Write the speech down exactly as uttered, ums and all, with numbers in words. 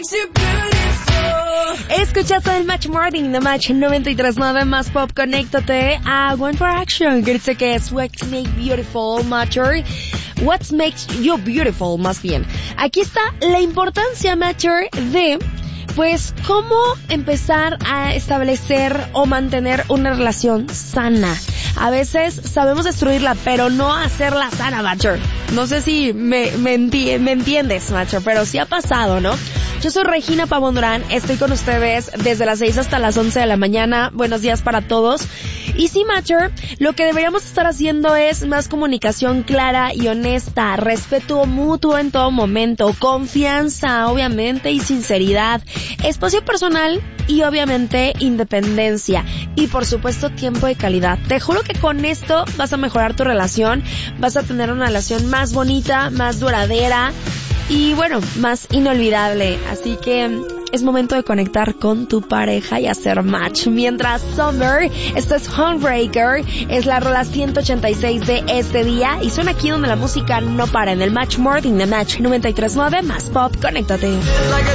Escuchaste el Match Morning de Match noventa y tres punto nueve más pop. Conéctate a One for Action, que dice que es What Makes Beautiful, Matcher. What Makes You Beautiful, más bien. Aquí está la importancia, Matcher, de pues cómo empezar a establecer o mantener una relación sana. A veces sabemos destruirla, pero no hacerla sana, Matcher. No sé si me, me, enti- me entiendes, Matcher, pero sí ha pasado, ¿no? Yo soy Regina Pavón Durán, estoy con ustedes desde las seis hasta las once de la mañana. Buenos días para todos. Y sí, Matcher, lo que deberíamos estar haciendo es más comunicación clara y honesta, respeto mutuo en todo momento, confianza, obviamente, y sinceridad, espacio personal y obviamente independencia. Y por supuesto tiempo de calidad. Te juro que con esto vas a mejorar tu relación, vas a tener una relación más bonita, más duradera y bueno, más inolvidable. Así que es momento de conectar con tu pareja y hacer match. Mientras Summer, esto es Homebreaker, es la rola ciento ochenta y seis de este día y suena aquí donde la música no para, en el Match Morning de Match noventa y tres punto nueve más pop. Conéctate.